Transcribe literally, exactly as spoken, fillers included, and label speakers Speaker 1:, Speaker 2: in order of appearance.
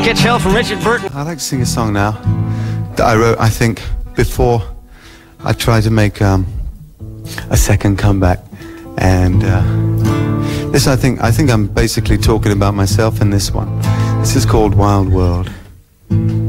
Speaker 1: Catch Hell from Richard Burton.
Speaker 2: I'd like to sing a song now that I wrote, I think, before I tried to make um, a second comeback. And uh, this, I think, I think I'm basically talking about myself in this one. This is called Wild World.